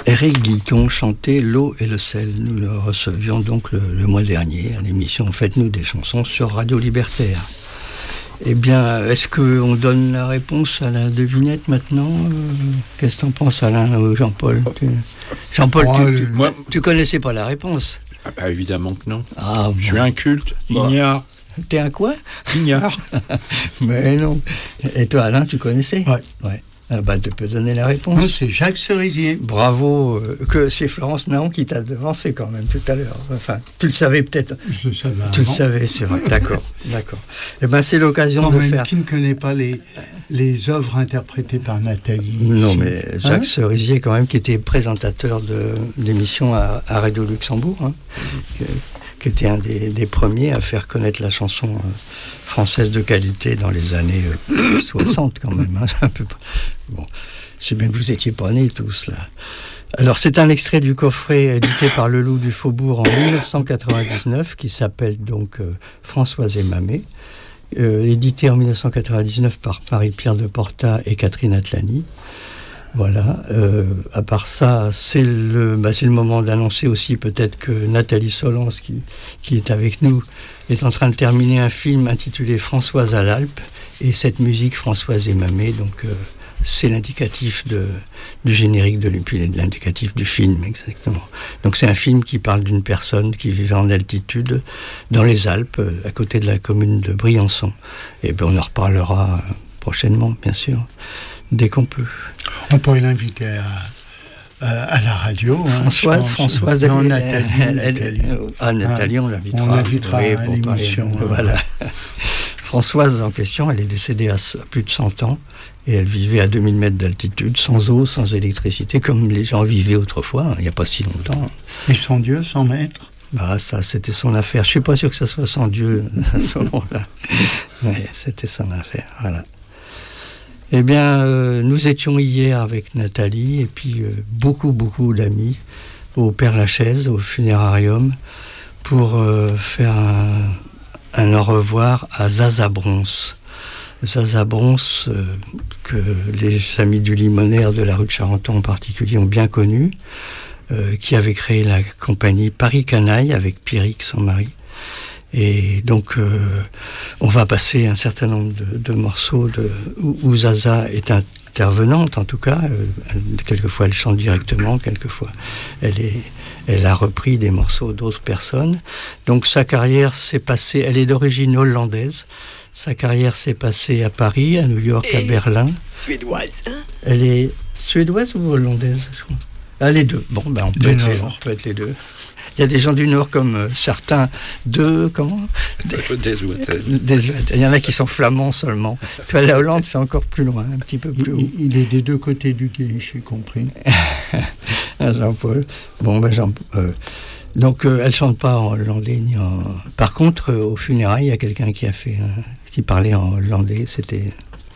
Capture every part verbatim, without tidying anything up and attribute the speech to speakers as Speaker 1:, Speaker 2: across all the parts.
Speaker 1: Éric Guiton chantait L'eau et le sel. Nous le recevions donc le, le mois dernier à l'émission Faites-nous des chansons sur Radio Libertaire. Eh bien, est-ce qu'on donne la réponse à la devinette maintenant ? Qu'est-ce que t'en penses, Alain ou Jean-Paul ? tu... Jean-Paul,
Speaker 2: moi,
Speaker 1: tu, tu,
Speaker 2: moi...
Speaker 1: tu connaissais pas la réponse ?
Speaker 2: Ah bah, évidemment que non.
Speaker 1: Ah,
Speaker 2: je suis un culte,
Speaker 1: bon.
Speaker 2: ignare.
Speaker 1: T'es un quoi ?
Speaker 2: Ignare.
Speaker 1: Mais non. Et toi, Alain, tu connaissais ?
Speaker 2: Ouais.
Speaker 1: Ouais. Ah bah, tu peux donner la réponse.
Speaker 2: Non, c'est Jacques Cerisier.
Speaker 1: Bravo, euh, que c'est Florence Naon qui t'a devancé quand même tout à l'heure. Enfin, tu le savais peut-être.
Speaker 2: Je le savais.
Speaker 1: Tu
Speaker 2: avant.
Speaker 1: le savais, c'est vrai. D'accord, d'accord. Eh ben, c'est l'occasion
Speaker 2: non,
Speaker 1: de
Speaker 2: même
Speaker 1: faire.
Speaker 2: Qui ne connaît pas les les œuvres interprétées par Nathalie.
Speaker 1: Non,
Speaker 2: ici.
Speaker 1: mais Jacques hein Cerisier, quand même, qui était présentateur de d'émissions à, à Radio Luxembourg, hein, mmh. qui, qui était un des, des premiers à faire connaître la chanson euh, française de qualité dans les années euh, soixante, quand même. Hein, un peu. Bon. Je sais bien que vous n'étiez pas nés tous, là. Alors, c'est un extrait du coffret édité par Le Loup du Faubourg en dix-neuf cent quatre-vingt-dix-neuf, qui s'appelle donc euh, Françoise et Mamé, euh, édité en dix-neuf cent quatre-vingt-dix-neuf par Marie-Pierre de Porta et Catherine Atlani. Voilà. Euh, à part ça, c'est le, bah, c'est le moment d'annoncer aussi peut-être que Nathalie Solence, qui, qui est avec nous, est en train de terminer un film intitulé Françoise à l'Alpe, et cette musique Françoise et Mamé, donc... Euh, c'est l'indicatif de, du générique de l'Upile, l'indicatif du film, exactement. Donc c'est un film qui parle d'une personne qui vivait en altitude dans les Alpes, à côté de la commune de Briançon. Et bien on en reparlera prochainement, bien sûr, dès qu'on peut.
Speaker 2: On pourrait l'inviter à, à, à la radio. Hein,
Speaker 1: Françoise, Françoise,
Speaker 2: non,
Speaker 1: elle,
Speaker 2: Nathalie,
Speaker 1: elle, elle,
Speaker 2: Nathalie.
Speaker 1: Ah, Nathalie, on l'invitera.
Speaker 2: On l'invitera
Speaker 1: oui,
Speaker 2: à l'émission.
Speaker 1: Parler, voilà. Françoise en question, elle est décédée à plus de cent ans et elle vivait à deux mille mètres d'altitude, sans eau, sans électricité, comme les gens vivaient autrefois, il n'y a pas si longtemps.
Speaker 2: Et sans Dieu, sans maître ?
Speaker 1: Bah, ça, c'était son affaire. Je ne suis pas sûr que ça soit sans Dieu à ce moment-là. Mais c'était son affaire, voilà. Eh bien, euh, nous étions hier avec Nathalie et puis euh, beaucoup, beaucoup d'amis au Père-Lachaise, au funérarium, pour euh, faire un... un au revoir à Zaza Bronce. Zaza Bronce, euh, que les amis du Limonaire de la rue de Charenton en particulier ont bien connu, euh, qui avait créé la compagnie Paris Canaille avec Pierrick, son mari. Et donc, euh, on va passer un certain nombre de, de morceaux de, où, où Zaza est intervenante, en tout cas. Euh, quelquefois, elle chante directement, quelquefois, elle est... Elle a repris des morceaux d'autres personnes. Donc sa carrière s'est passée, elle est d'origine hollandaise. Sa carrière s'est passée à Paris, à New York, et à Berlin.
Speaker 3: Suédoise. Hein?
Speaker 1: Elle est suédoise ou hollandaise, je crois. Ah, les deux. Bon, ben on peut, être les, on peut être les deux. Il y a des gens du Nord comme euh, certains de... Comment
Speaker 2: Des, des,
Speaker 1: des Il y en a qui sont flamands seulement. Toi, la Hollande, c'est encore plus loin, un petit peu plus haut.
Speaker 2: Il, il est des deux côtés du quai, j'ai compris.
Speaker 1: Ah, Jean-Paul. Bon, ben Jean... Euh, donc, euh, elle ne chante pas en hollandais ni en... Par contre, euh, au funérailles, il y a quelqu'un qui a fait... Euh, qui parlait en hollandais, c'était...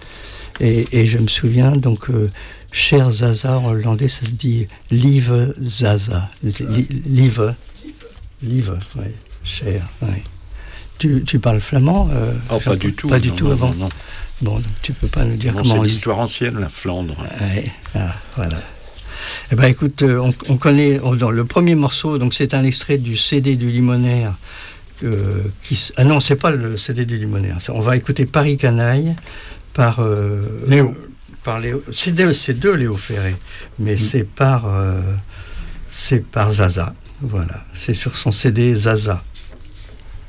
Speaker 1: Et, et je me souviens, donc... Euh, Cher Zaza, en hollandais, ça se dit Lieve Zaza. Lieve. Lieve, oui. Cher, oui. Tu, tu parles flamand euh,
Speaker 2: Oh, pas du tout.
Speaker 1: Pas
Speaker 2: non,
Speaker 1: du tout
Speaker 2: non,
Speaker 1: avant.
Speaker 2: Non, non.
Speaker 1: Bon, donc tu peux pas nous dire
Speaker 2: non,
Speaker 1: comment
Speaker 2: c'est
Speaker 1: on
Speaker 2: l'histoire
Speaker 1: dit.
Speaker 2: ancienne, la Flandre.
Speaker 1: Ouais. Ah, voilà. Eh ben, écoute, on, on connaît on, dans le premier morceau, donc c'est un extrait du C D du Limonaire. Euh, qui, ah non, c'est pas le C D du Limonaire. On va écouter Paris Canaille par euh,
Speaker 2: Léo.
Speaker 1: Par Léo, c'est de, c'est de Léo Ferré, mais mmh. c'est par euh, c'est par Zaza. Voilà, c'est sur son C D Zaza.